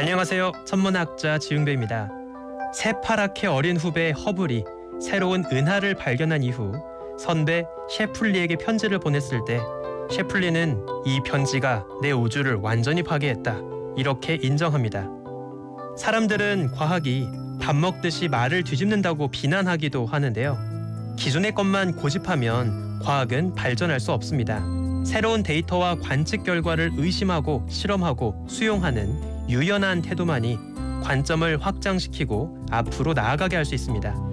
안녕하세요. 천문학자 지웅배입니다. 새파랗게 어린 후배 허블이 새로운 은하를 발견한 이후 선배 셰플리에게 편지를 보냈을 때 셰플리는 이 편지가 내 우주를 완전히 파괴했다, 이렇게 인정합니다. 사람들은 과학이 밥 먹듯이 말을 뒤집는다고 비난하기도 하는데요. 기존의 것만 고집하면 과학은 발전할 수 없습니다. 새로운 데이터와 관측 결과를 의심하고 실험하고 수용하는 유연한 태도만이 관점을 확장시키고 앞으로 나아가게 할 수 있습니다.